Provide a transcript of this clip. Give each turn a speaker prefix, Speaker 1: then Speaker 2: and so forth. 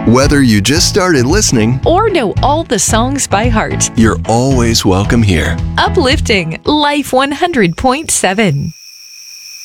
Speaker 1: Whether you just started listening
Speaker 2: or know all the songs by heart.
Speaker 1: you're always welcome here.
Speaker 2: Uplifting Life 100.7.